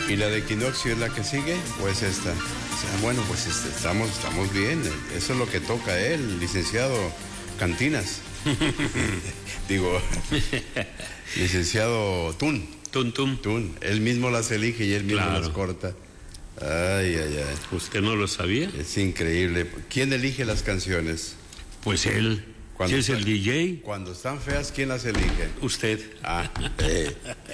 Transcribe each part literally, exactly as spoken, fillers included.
¿Y la de equinoccio es la que sigue? Pues esta. O sea, bueno, pues este, estamos, estamos bien. Eso es lo que toca a él, licenciado Cantinas. Digo, licenciado Tun. Tun, Tun. Tun. Él mismo las elige y él mismo Claro. las corta. Ay, ay, ay. ¿Usted no lo sabía? Es increíble. ¿Quién elige las canciones? Pues él. Cuando ¿Quién es el está- D J? Cuando están feas, ¿quién las elige? Usted. Ah, eh.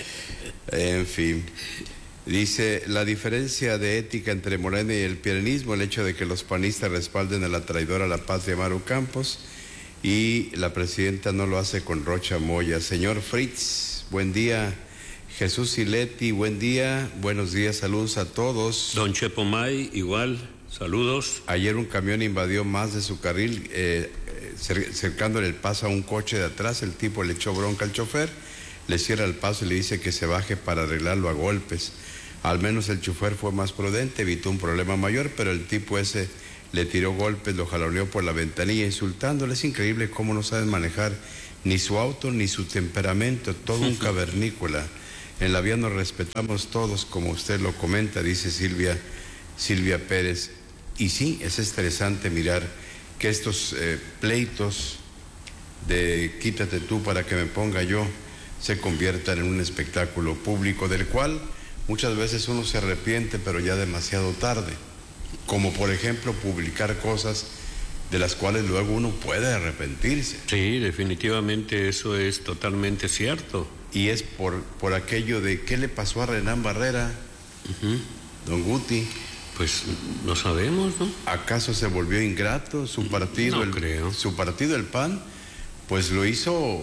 En fin. Dice, la diferencia de ética entre Morena y el peronismo, el hecho de que los panistas respalden a la traidora a la patria Maru Campos y la presidenta no lo hace con Rocha Moya. Señor Fritz, buen día. Jesús Sileti, buen día. Buenos días, saludos a todos. Don Chepo May, igual. Saludos. Ayer un camión invadió más de su carril, eh, cer- cercándole el paso a un coche de atrás. El tipo le echó bronca al chofer, le cierra el paso y le dice que se baje para arreglarlo a golpes. Al menos el chofer fue más prudente, evitó un problema mayor, pero el tipo ese le tiró golpes, lo jaloneó por la ventanilla insultándole. Es increíble cómo no saben manejar ni su auto ni su temperamento, todo un cavernícola. En la vía nos respetamos todos, como usted lo comenta, dice Silvia, Silvia Pérez. Y sí, es estresante mirar que estos eh, pleitos de quítate tú para que me ponga yo se conviertan en un espectáculo público del cual muchas veces uno se arrepiente, pero ya demasiado tarde. Como por ejemplo publicar cosas de las cuales luego uno puede arrepentirse. Sí, definitivamente eso es totalmente cierto. Y es por, por aquello de qué le pasó a Renán Barrera, Ujú. don Guti. Pues no sabemos, ¿no? ¿Acaso se volvió ingrato su partido? No el, creo. Su partido, el P A N, pues lo hizo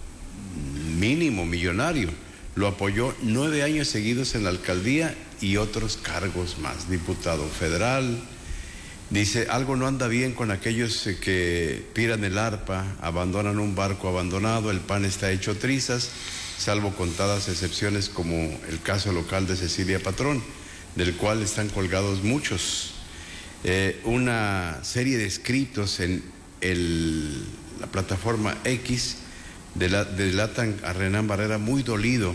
mínimo, millonario. Lo apoyó nueve años seguidos en la alcaldía y otros cargos más. Diputado federal. Dice, algo no anda bien con aquellos eh, que piran el arpa, abandonan un barco abandonado, el P A N está hecho trizas, salvo contadas excepciones como el caso local de Cecilia Patrón, del cual están colgados muchos. Eh, una serie de escritos en el, la plataforma X dela- delatan a Renán Barrera muy dolido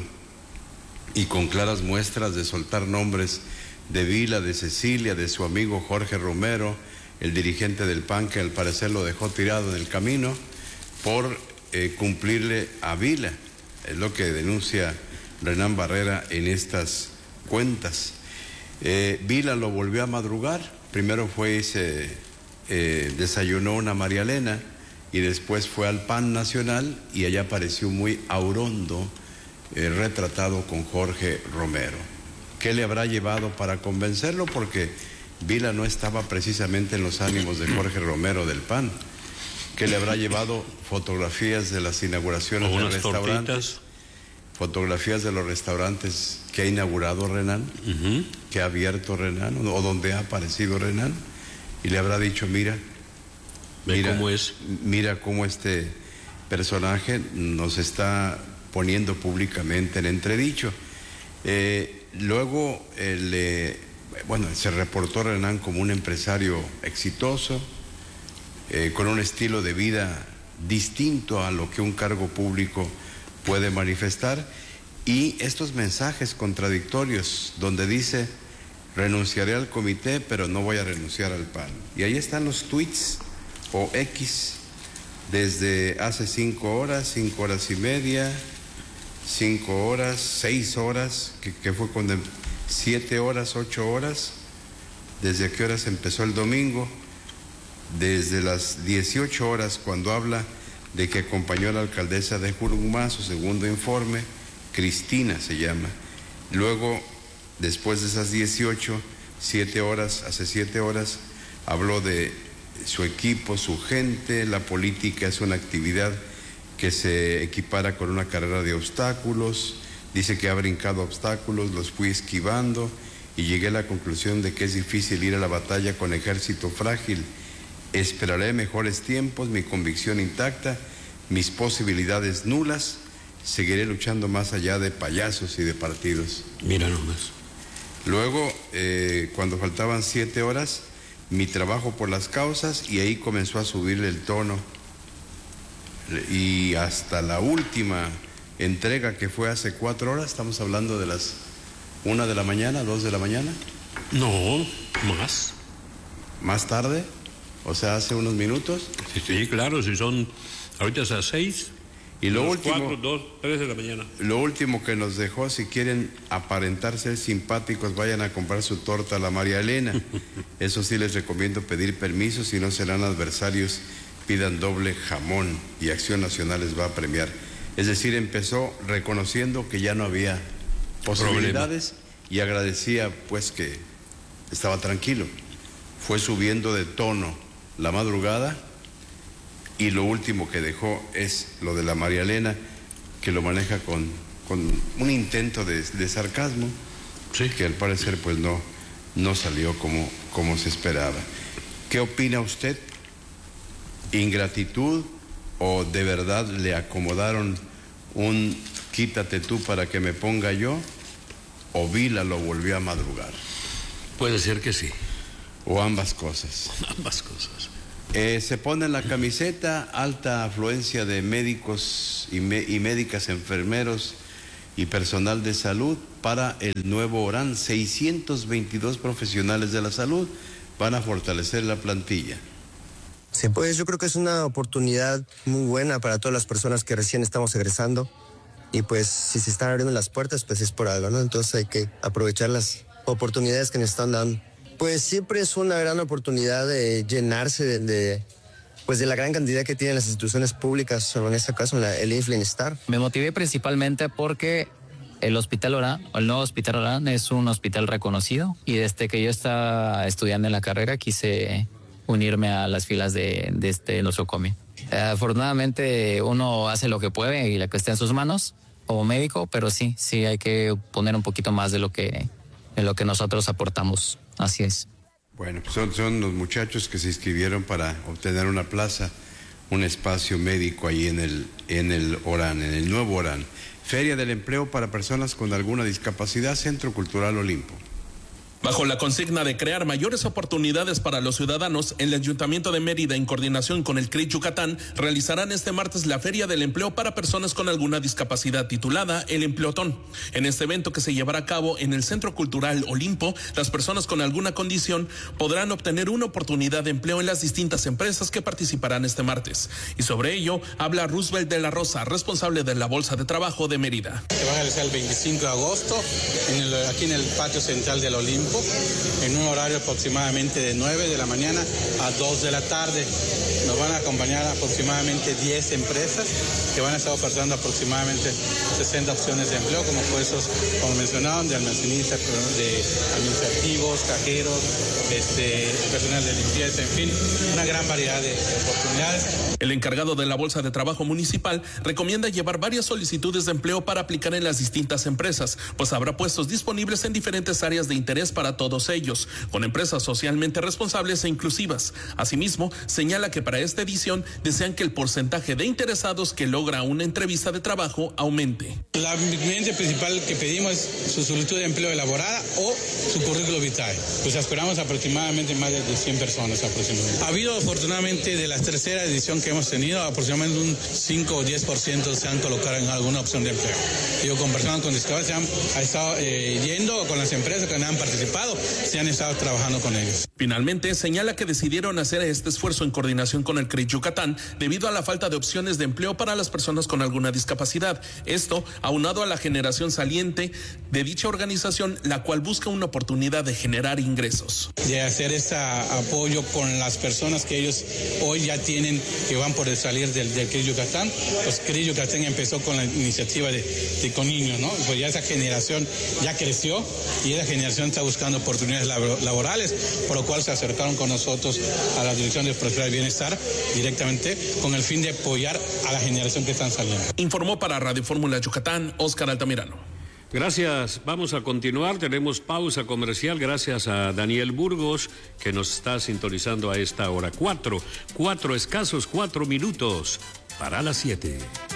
y con claras muestras de soltar nombres de Vila, de Cecilia, de su amigo Jorge Romero, el dirigente del P A N, que al parecer lo dejó tirado en el camino por eh, cumplirle a Vila. Es lo que denuncia Renán Barrera en estas cuentas. Eh, Vila lo volvió a madrugar. Primero fue y se eh, desayunó una María Elena y después fue al P A N Nacional y allá apareció muy aurondo, eh, retratado con Jorge Romero. ¿Qué le habrá llevado para convencerlo? Porque Vila no estaba precisamente en los ánimos de Jorge Romero del P A N. ¿Qué le habrá llevado? Fotografías de las inauguraciones de Unas restaurantes. tortitas. Fotografías de los restaurantes que ha inaugurado Renán, Ujú. que ha abierto Renán, o donde ha aparecido Renán, y le habrá dicho, mira, Ve mira, cómo es. mira cómo este personaje nos está poniendo públicamente en entredicho. Eh, luego, el, eh, bueno, se reportó Renán como un empresario exitoso, eh, con un estilo de vida distinto a lo que un cargo público puede manifestar, y estos mensajes contradictorios donde dice, renunciaré al comité, pero no voy a renunciar al P A N. Y ahí están los tweets o X desde hace cinco horas, cinco horas y media, cinco horas, seis horas, que, que fue cuando, siete horas, ocho horas, desde qué horas empezó el domingo, desde las dieciocho horas cuando habla de que acompañó a la alcaldesa de Jurumá, su segundo informe, Cristina se llama. Luego, después de esas dieciocho, siete horas, hace siete horas, habló de su equipo, su gente. La política es una actividad que se equipara con una carrera de obstáculos. Dice que ha brincado obstáculos, los fui esquivando y llegué a la conclusión de que es difícil ir a la batalla con ejército frágil. Esperaré mejores tiempos, mi convicción intacta, mis posibilidades nulas. Seguiré luchando más allá de payasos y de partidos. Mira nomás. Luego, eh, cuando faltaban siete horas, mi trabajo por las causas, y ahí comenzó a subirle el tono. Y hasta la última entrega, que fue hace cuatro horas, estamos hablando de las ¿Una de la mañana, dos de la mañana? No, más. ¿Más tarde? O sea, hace unos minutos. Sí, sí, claro, si son ahorita es a las seis. Y lo último, cuatro, dos, tres de la mañana. Lo último que nos dejó, si quieren aparentar ser simpáticos, vayan a comprar su torta a la María Elena. Eso sí les recomiendo pedir permiso, si no serán adversarios, pidan doble jamón y Acción Nacional les va a premiar. Es decir, empezó reconociendo que ya no había posibilidades Problema. Y agradecía pues que estaba tranquilo. Fue subiendo de tono la madrugada. Y lo último que dejó es lo de la María Elena, que lo maneja con, con un intento de, de sarcasmo, sí. Que al parecer pues no, no salió como, como se esperaba. ¿Qué opina usted? ¿Ingratitud o de verdad le acomodaron un quítate tú para que me ponga yo? ¿O Vila lo volvió a madrugar? Puede ser que sí. ¿O ambas cosas? Ambas cosas. Eh, se pone en la camiseta alta afluencia de médicos y, me, y médicas, enfermeros y personal de salud para el nuevo Orán. seiscientos veintidós profesionales de la salud van a fortalecer la plantilla. Sí, pues yo creo que es una oportunidad muy buena para todas las personas que recién estamos egresando y pues si se están abriendo las puertas pues es por algo, ¿no? Entonces hay que aprovechar las oportunidades que nos están dando. Pues siempre es una gran oportunidad de llenarse de, de, pues de la gran cantidad que tienen las instituciones públicas, o en este caso la, el I N F, Bienestar. Me motivé principalmente porque el Hospital Orán, el nuevo Hospital Orán, es un hospital reconocido y desde que yo estaba estudiando en la carrera quise unirme a las filas de, de este nosocomio. Eh, afortunadamente uno hace lo que puede y lo que esté en sus manos como médico, pero sí, sí hay que poner un poquito más de lo que, de lo que nosotros aportamos. Así es. Bueno, pues son, son los muchachos que se inscribieron para obtener una plaza, un espacio médico ahí en el, en el Orán, en el nuevo Orán. Feria del Empleo para personas con alguna discapacidad, Centro Cultural Olimpo. Bajo la consigna de crear mayores oportunidades para los ciudadanos, el Ayuntamiento de Mérida, en coordinación con el C R I Yucatán, realizarán este martes la Feria del Empleo para personas con alguna discapacidad titulada El Empleotón. En este evento, que se llevará a cabo en el Centro Cultural Olimpo, las personas con alguna condición podrán obtener una oportunidad de empleo en las distintas empresas que participarán este martes. Y sobre ello habla Roosevelt de la Rosa, responsable de la Bolsa de Trabajo de Mérida. Se va a realizar el veinticinco de agosto en el, aquí en el patio central del Olimpo, en un horario aproximadamente de nueve de la mañana a dos de la tarde. Nos van a acompañar aproximadamente diez empresas que van a estar ofertando aproximadamente sesenta opciones de empleo, como puestos, como mencionaban, de almacenistas, de administrativos, cajeros, este, personal de limpieza, en fin, una gran variedad de oportunidades. El encargado de la Bolsa de Trabajo Municipal recomienda llevar varias solicitudes de empleo para aplicar en las distintas empresas, pues habrá puestos disponibles en diferentes áreas de interés para todos ellos, con empresas socialmente responsables e inclusivas. Asimismo, señala que para esta edición desean que el porcentaje de interesados que logra una entrevista de trabajo aumente. La ingrediente principal que pedimos es su solicitud de empleo elaborada o su currículo vitae. Pues esperamos aproximadamente más de cien personas aproximadamente. Ha habido, afortunadamente, de la tercera edición que hemos tenido, aproximadamente un cinco o diez por ciento se han colocado en alguna opción de empleo. Yo con personas con discapacidad han estado eh, yendo con las empresas que han participado, se han estado trabajando con ellos. Finalmente, señala que decidieron hacer este esfuerzo en coordinación con el C R I Yucatán debido a la falta de opciones de empleo para las personas con alguna discapacidad. Esto aunado a la generación saliente de dicha organización, la cual busca una oportunidad de generar ingresos. De hacer ese apoyo con las personas que ellos hoy ya tienen, que van por salir del, del C R I Yucatán. Pues C R I Yucatán empezó con la iniciativa de, de con niños, ¿no? Pues ya esa generación ya creció y esa generación está buscando oportunidades laborales, por lo cual se acercaron con nosotros a la Dirección de Prosperidad y Bienestar directamente con el fin de apoyar a la generación que están saliendo. Informó para Radio Fórmula Yucatán, Óscar Altamirano. Gracias, vamos a continuar, tenemos pausa comercial, gracias a Daniel Burgos que nos está sintonizando a esta hora. Cuatro, cuatro escasos cuatro minutos para las siete.